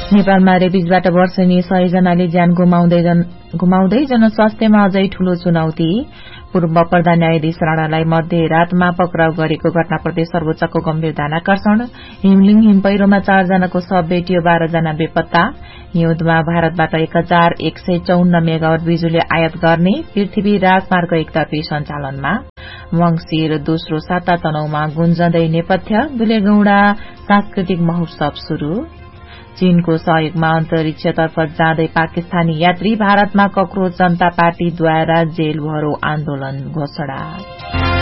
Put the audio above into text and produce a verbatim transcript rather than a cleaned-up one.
नेपालमा रेबिजबाट वर्षेनी सय जनाले ज्यान गुमाउँदै गुमाउँदै जनस्वास्थ्यमा अझै ठूलो चुनौती। पूर्व प्रधान न्यायाधीश राणालाई मध्यरातमा पक्राउ गरेको घटनाप्रति सर्वोच्चको गम्भीर ध्यानाकर्षण। हिमलिङ हिमपैह्रोमा चारजनाको शव भेटियो, बाह्र जना बेपत्ता। हिउँदमा भारतबाट एक हजार एक सय चौन्न मेगावाट बिजुली आयात गर्ने। पृथ्वी राजमार्ग एकतर्फी सञ्चालनमा। मंगिर दोस्रो साता तनहुमा गुन्जँदै नेपथ्य। दुलेगौड़ा सांस्कृतिक महोत्सव शुरू। चीनको सहयोगमा अन्तरिक्षतर्फ जाँदै पाकिस्तानी यात्री। भारतमा कक्रोच जनता पार्टीद्वारा जेल भरो आन्दोलन घोषणा।